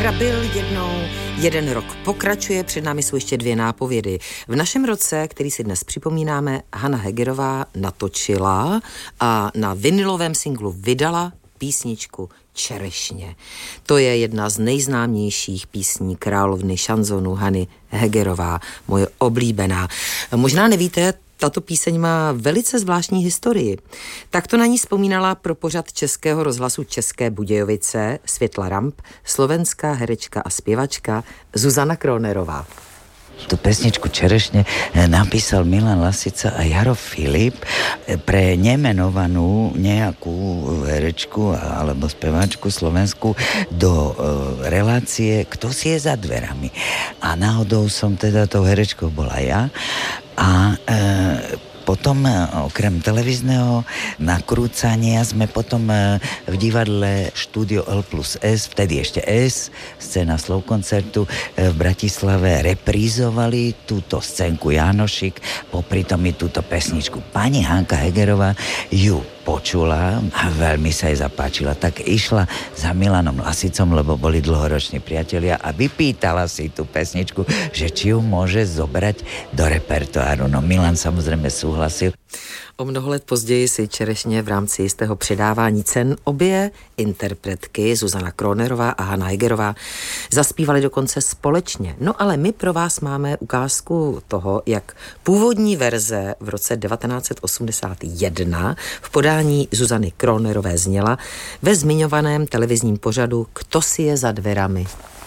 Byl jednou, jeden rok pokračuje, před námi jsou ještě 2 nápovědy. V našem roce, který si dnes připomínáme, Hana Hegerová natočila a na vinylovém singlu vydala písničku Čerešně. To je jedna z nejznámějších písní královny šanzonu Hany Hegerová, moje oblíbená. Možná nevíte, tato píseň má velice zvláštní historii. Takto na ní vzpomínala pro pořad Českého rozhlasu České Budějovice Světla Ramp slovenská herečka a zpěvačka Zuzana Kronerová. Tu pesničku Čerešne napísal Milan Lasica a Jaro Filip pre nemenovanú nejakú herečku alebo speváčku slovenskú do relácie Kto si je za dverami. A náhodou som teda tou herečkou bola ja a potom okrem televízneho nakrúcania sme potom v divadle Štúdio L+S, vtedy ešte S, scéna Slovkoncertu v Bratislave reprízovali túto scénku Jánošik, popri tom i túto pesničku. Pani Hanka Hegerová ju počula a veľmi sa jej zapáčila. Tak išla za Milanom Lasicom, lebo boli dlhoroční priatelia a vypýtala si tú pesničku, že či ju môže zobrať do repertoáru. No Milan samozrejme súhlasil. O mnoho let později si Čerešně v rámci jistého předávání cen obě interpretky Zuzana Kronerová a Hana Hegerová zaspívali dokonce společně. No ale my pro vás máme ukázku toho, jak původní verze v roce 1981 v podání Zuzany Kronerové zněla ve zmiňovaném televizním pořadu Kto si je za dverami.